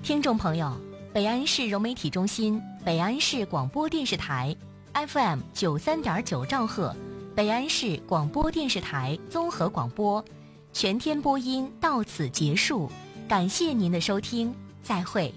听众朋友，北安市融媒体中心、北安市广播电视台 FM 93.9兆赫，北安市广播电视台综合广播全天播音到此结束，感谢您的收听，再会。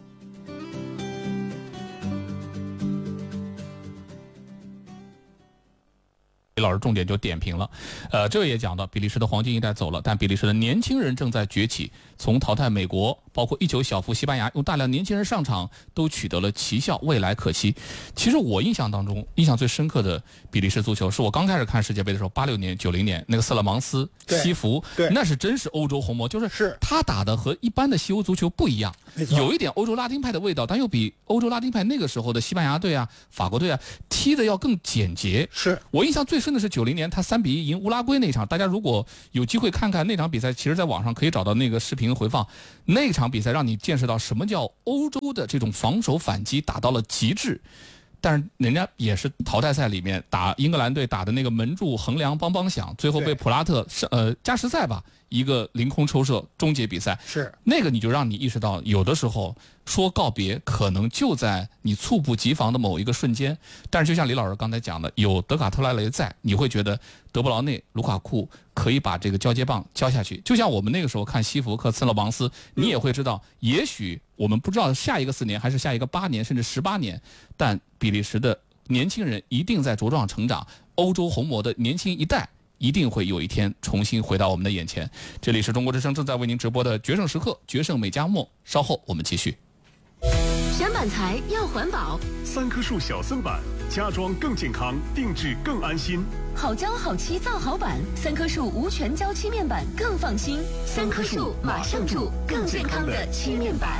李老师重点就点评了，这个也讲到比利时的黄金一代走了，但比利时的年轻人正在崛起，从淘汰美国，包括19小负西班牙，用大量年轻人上场都取得了奇效，未来可期。其实我印象当中，印象最深刻的比利时足球，是我刚开始看世界杯的时候，86年、90年那个瑟勒芒斯、西弗，那是真是欧洲红魔，就是他打的和一般的西欧足球不一样，有一点欧洲拉丁派的味道，但又比欧洲拉丁派那个时候的西班牙队啊、法国队啊踢的要更简洁。 是我印象最深的是90年他3-1赢乌拉圭那场，大家如果有机会看看那场比赛，其实在网上可以找到那个视频回放。那场比赛让你见识到什么叫欧洲的这种防守反击打到了极致。但是人家也是淘汰赛里面打英格兰队打的那个门柱横梁梆梆响，最后被普拉特加时赛吧一个凌空抽射终结比赛。 是那个你就让你意识到，有的时候说告别可能就在你猝不及防的某一个瞬间。但是就像李老师刚才讲的，有德卡特莱雷在，你会觉得德布劳内、卢卡库可以把这个交接棒交下去。就像我们那个时候看西弗克、瑟勒芒斯，你也会知道，也许我们不知道下一个4年还是下一个8年甚至18年，但比利时的年轻人一定在茁壮成长，欧洲红魔的年轻一代一定会有一天重新回到我们的眼前。这里是中国之声正在为您直播的决胜时刻，决胜美加墨，稍后我们继续。 选板材要环保 ，3棵树小森板，家装更健康，定制更安心。 好胶好漆造好板，3棵树无全胶漆面板更放心。3棵树马上住，更健康的漆面板。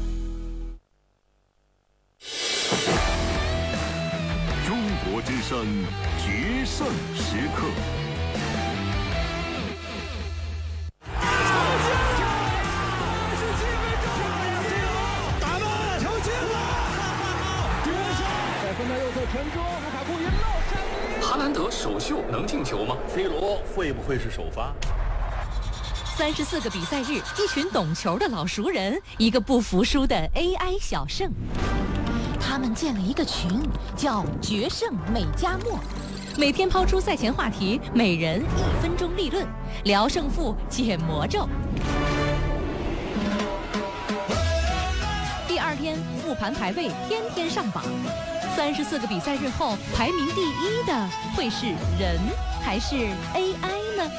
中国之声决胜时刻。 哈兰德首秀能进球吗？ C 罗会不会是首发 ？34个比赛日，一群懂球的老熟人，一个不服输的 AI 小胜。他们建了一个群，叫决胜美加墨，每天抛出赛前话题，每人1分钟立论，聊胜负，解魔咒。第2天复盘排位，天天上榜。34个比赛日后，排名第1的会是人还是 AI 呢？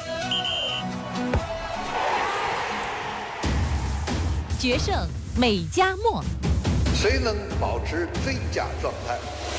决胜美加墨， 谁能保持最佳状态？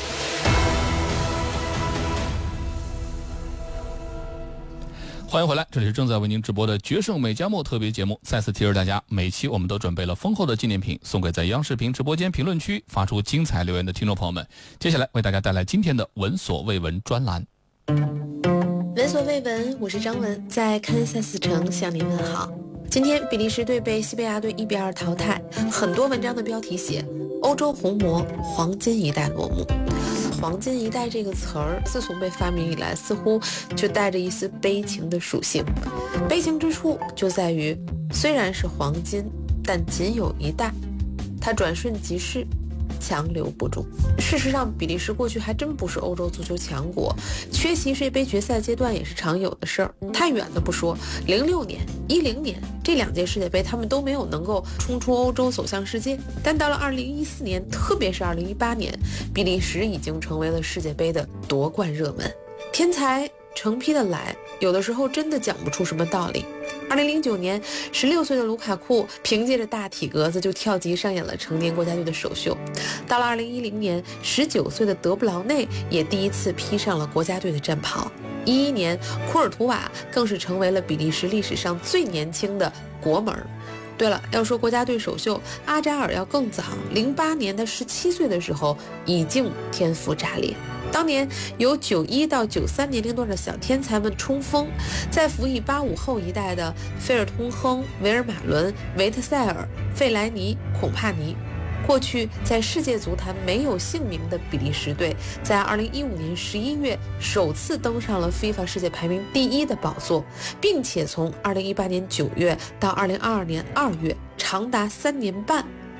欢迎回来，这里是正在为您直播的决胜美加墨特别节目。再次提示大家，每期我们都准备了丰厚的纪念品，送给在央视频直播间评论区发出精彩留言的听众朋友们。接下来为大家带来今天的闻所未闻专栏。 闻所未闻，我是张文，在堪萨斯城向您问好。今天比利时队被西班牙队1-2淘汰，很多文章的标题写欧洲红魔黄金一代落幕。黄金一代这个词儿自从被发明以来，似乎就带着一丝悲情的属性。悲情之处就在于，虽然是黄金，但仅有一代，它转瞬即逝，强留不住。事实上，比利时过去还真不是欧洲足球强国，缺席世界杯决赛阶段也是常有的事儿。太远的不说，06年、10年这2届世界杯，他们都没有能够冲出欧洲走向世界。但到了2014年，特别是2018年，比利时已经成为了世界杯的夺冠热门。天才成批的来，有的时候真的讲不出什么道理。2009年，16岁的卢卡库凭借着大体格子就跳级上演了成年国家队的首秀。到了2010年，19岁的德布劳内也第一次披上了国家队的战袍。11年，库尔图瓦更是成为了比利时历史上最年轻的国门。对了，要说国家队首秀，阿扎尔要更早，08年的17岁的时候已经天赋炸裂。当年由91到93年龄段的小天才们冲锋，在辅以85后一代的菲尔通亨、维尔马伦、维特塞尔、费莱尼、孔帕尼。过去在世界足坛没有姓名的比利时队，在2015年11月首次登上了 FIFA 世界排名第1的宝座，并且从2018年9月到2022年2月，长达3年半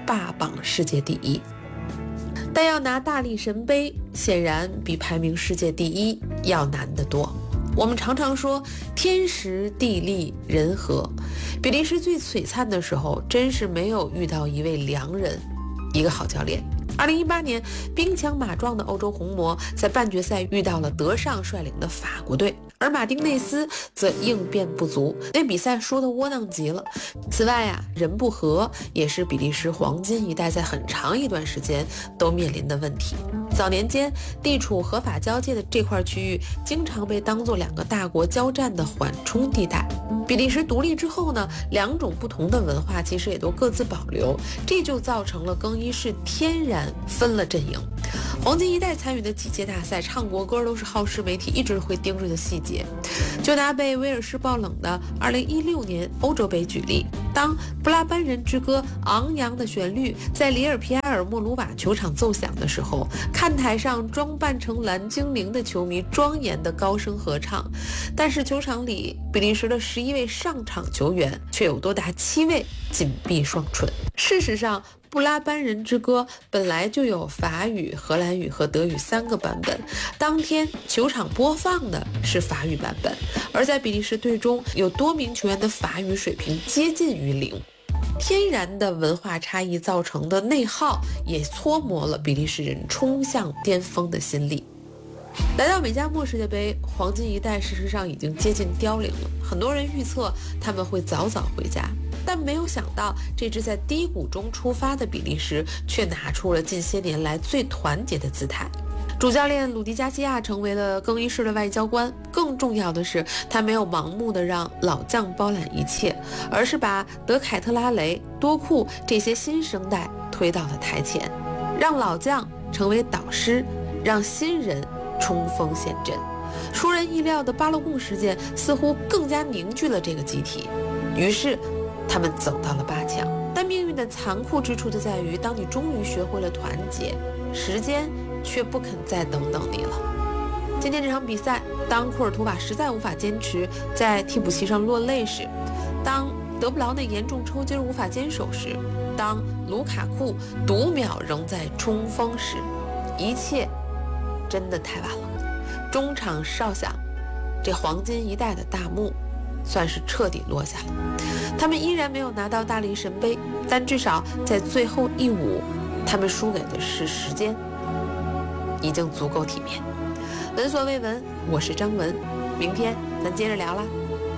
霸榜世界第一。但要拿大力神杯，显然比排名世界第一要难得多。我们常常说天时地利人和，比利时最璀璨的时候，真是没有遇到一位良人，一个好教练。2018年，兵强马壮的欧洲红魔在半决赛遇到了德尚率领的法国队，而马丁内斯则应变不足，那比赛输得窝囊极了。此外人不和也是比利时黄金一代在很长一段时间都面临的问题。早年间，地处合法交界的这块区域，经常被当作两个大国交战的缓冲地带。比利时独立之后呢，两种不同的文化其实也都各自保留，这就造成了更衣室天然分了阵营。黄金一代参与的几届大赛，唱国歌都是好事媒体一直会盯着的细节。就拿被威尔士爆冷的2016年欧洲杯举例，当布拉班人之歌昂扬的旋律在里尔皮埃尔莫鲁瓦球场奏响的时候，看台上装扮成蓝精灵的球迷庄严的高声合唱，但是球场里比利时的11位上场球员却有多达7位紧闭双唇。事实上，布拉班人之歌本来就有法语、荷兰语和德语3个版本，当天球场播放的是法语版本，而在比利时队中有多名球员的法语水平接近于0。天然的文化差异造成的内耗也搓磨了比利时人冲向巅峰的心力。来到美加墨世界杯，黄金一代事实上已经接近凋零了，很多人预测他们会早早回家，但没有想到这支在低谷中出发的比利时却拿出了近些年来最团结的姿态。主教练鲁迪加西亚成为了更衣室的外交官，更重要的是他没有盲目的让老将包揽一切，而是把德凯特拉雷、多库这些新生代推到了台前，让老将成为导师，让新人冲锋陷阵。出人意料的巴洛贡事件似乎更加凝聚了这个集体，于是他们走到了8强。但命运的残酷之处就在于，当你终于学会了团结，时间却不肯再等你了。今天这场比赛，当库尔图瓦实在无法坚持在替补席上落泪时，当德布劳内严重抽筋无法坚守时，当卢卡库读秒仍在冲锋时，一切真的太晚了。中场哨响，这黄金一代的大幕算是彻底落下了。他们依然没有拿到大力神杯，但至少在最后一舞，他们输给的是时间，已经足够体面。闻所未闻，我是张文，明天咱接着聊啦。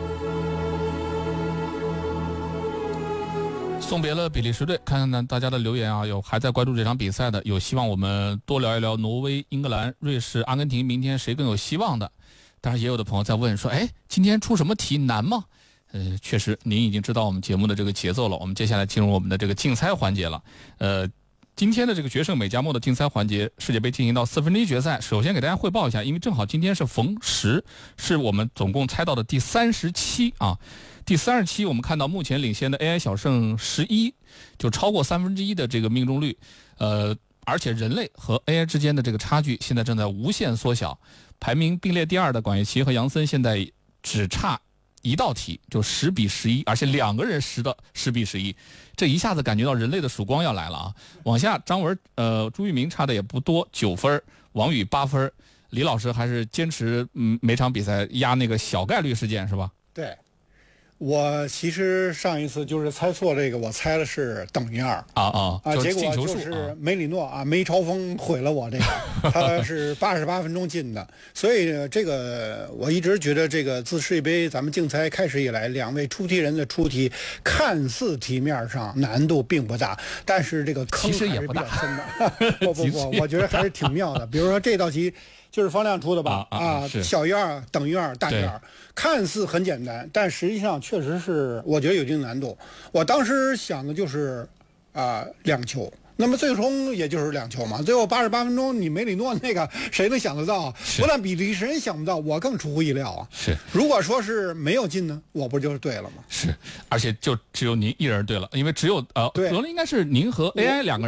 送别了比利时队，看看大家的留言啊，有还在关注这场比赛的，有希望我们多聊一聊挪威、英格兰、瑞士、阿根廷，明天谁更有希望的。当然也有的朋友在问说，今天出什么题难吗？确实您已经知道我们节目的这个节奏了，我们接下来进入我们的这个竞猜环节了。今天的这个决胜美加墨的竞猜环节，世界杯进行到1/4决赛。首先给大家汇报一下，因为正好今天是逢10，是我们总共猜到的第37啊。第37，我们看到目前领先的 AI 小胜11，就超过1/3的这个命中率。而且人类和 AI 之间的这个差距现在正在无限缩小。排名并列第2的管乐琪和杨森现在只差1道题，就10-11，而且2个人10-11，这一下子感觉到人类的曙光要来了啊！往下，张文、朱玉明差的也不多，9分，王宇8分，李老师还是坚持每场比赛压那个小概率事件是吧？ 对。我其实上一次就是猜错这个，我猜的是等于2结果就是梅里诺梅超风毁了我这个，他是88分钟进的，所以这个我一直觉得这个自世界杯咱们竞猜开始以来，2位出题人的出题看似题面上难度并不大，但是这个坑还是比较深的。不，我觉得还是挺妙的。比如说这道题就是方亮出的吧？小于2等于2大于2，看似很简单，但实际上确实是我觉得有一定难度。我当时想的就是2球，那么最终也就是2球嘛。最后88分钟，你梅里诺那个谁能想得到？不但比利时人想不到，我更出乎意料啊。 是，如果说是没有进呢，我不就是对了吗？ 是，而且就只有您一人对了，因为只有可能应该是您和 AI 2个人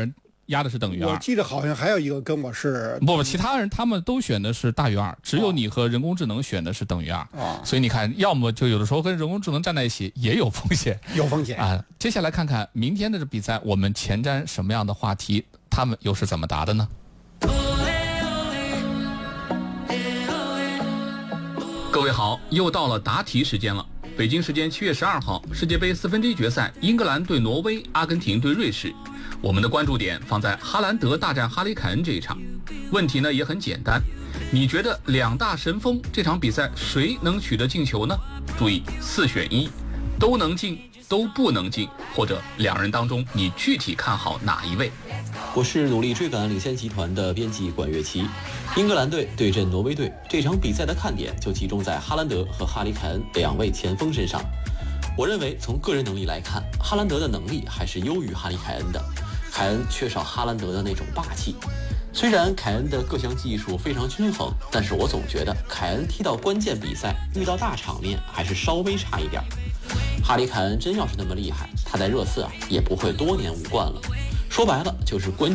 压的是等于2。 我记得好像还有一个跟我是不，其他人他们都选的是大于2，只有你和人工智能选的是等于2。所以你看，要么就有的时候跟人工智能站在一起也有风险， 有风险啊。接下来看看明天的这比赛，我们前瞻什么样的话题，他们又是怎么答的呢？各位好，又到了答题时间了。北京时间7月12号，世界杯1/4决赛，英格兰对挪威，阿根廷对瑞士。我们的关注点放在哈兰德大战哈里凯恩这一场。问题呢也很简单，你觉得两大神锋这场比赛谁能取得进球呢？注意4选1，都能进，都不能进，或者两人当中你具体看好哪一位？ 我是努力追赶领先集团的编辑管乐琪。英格兰队对阵挪威队，这场比赛的看点就集中在哈兰德和哈里凯恩两位前锋身上。我认为从个人能力来看，哈兰德的能力还是优于哈里凯恩的，凯恩缺少哈兰德的那种霸气。虽然凯恩的各项技术非常均衡，但是我总觉得凯恩踢到关键比赛，遇到大场面还是稍微差一点。哈里凯恩真要是那么厉害，他在热刺也不会多年无冠了。说白了就是关